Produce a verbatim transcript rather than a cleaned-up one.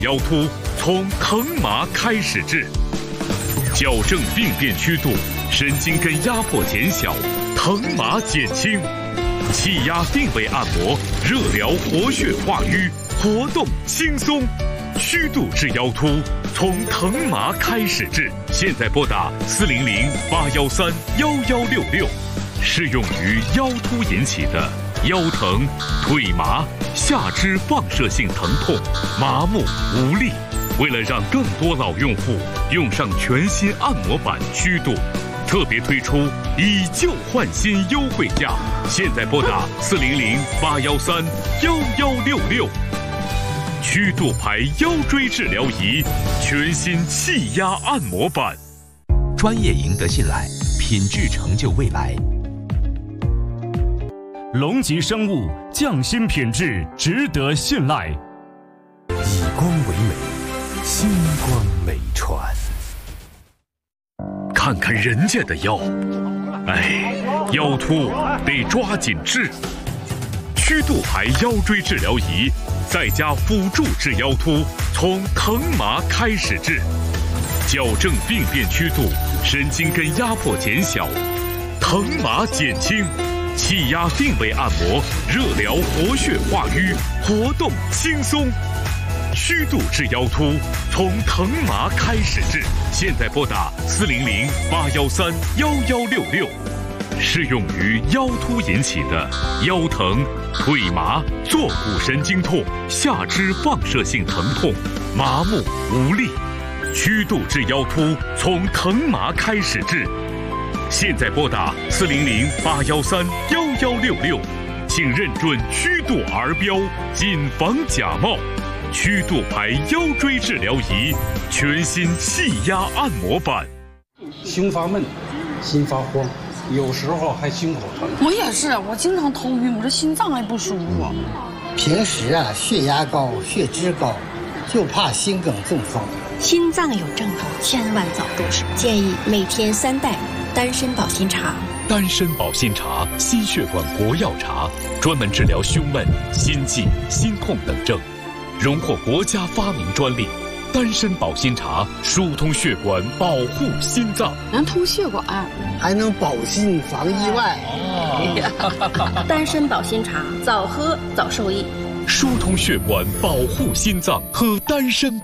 腰突从疼麻开始治，矫正病变曲度，神经根压迫减小，疼麻减轻。气压定位按摩，热疗活血化瘀，活动轻松。虚度治腰突，从疼麻开始治。现在拨打四零零八幺三幺幺六六，适用于腰突引起的腰疼、腿麻、下肢放射性疼痛、麻木无力。为了让更多老用户用上全新按摩板虚度，特别推出以旧换新优惠价。现在拨打四零零八幺三幺幺六六。曲度牌腰椎治疗仪，全新气压按摩板， 专业赢得信赖，品质成就未来。 龙吉生物匠心品质，值得信赖。 以光为美，星光美传。 看看人家的腰，哎，腰突得抓紧治。曲度牌腰椎治疗仪，再加辅助治腰突，从疼麻开始治，矫正病变曲度，神经根压迫减小，疼麻减轻。气压定位按摩，热疗活血化瘀，活动轻松。虚度治腰突，从疼麻开始治。现在拨打四零零八幺三幺幺六六，适用于腰突引起的腰疼、腿麻、坐骨神经痛、下肢放射性疼痛、麻木无力。虚度治腰突，从疼麻开始治。现在拨打四零零八幺三幺幺六六，请认准曲度 R 标，谨防假冒。曲度牌腰椎治疗仪，全新气压按摩板。 胸发闷，心发慌，有时候还心口疼。 我也是，我经常头晕，我这心脏还不舒服。 平时啊，血压高，血脂高，就怕心梗中风。 心脏有症状，千万早重视。建议每天三袋丹参保心茶。 丹参保心茶，心血管国药茶，专门治疗胸闷、心悸、心痛等症，荣获国家发明专利。丹参保心茶疏通血管，保护心脏， 能通血管， 还能保心防意外。 哦、丹参保心茶，早喝早受益。 疏通血管，保护心脏，喝丹参。